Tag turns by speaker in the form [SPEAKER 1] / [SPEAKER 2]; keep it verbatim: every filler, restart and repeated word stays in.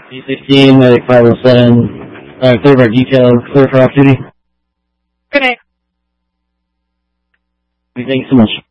[SPEAKER 1] D sixteen, medic five oh seven, uh, clear of our detail, clear for off duty.
[SPEAKER 2] Good night.
[SPEAKER 1] Thank you so much.